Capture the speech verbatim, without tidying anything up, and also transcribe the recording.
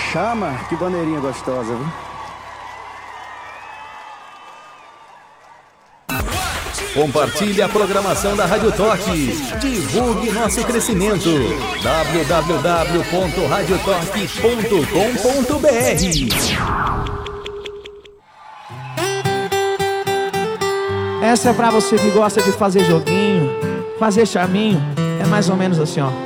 Chama, que bandeirinha gostosa, viu? Compartilhe a programação da Rádio Toque. Divulgue nosso crescimento. w w w ponto rádio toque ponto com ponto b r. Essa é pra você que gosta de fazer joguinho, fazer charminho. É mais ou menos assim, ó.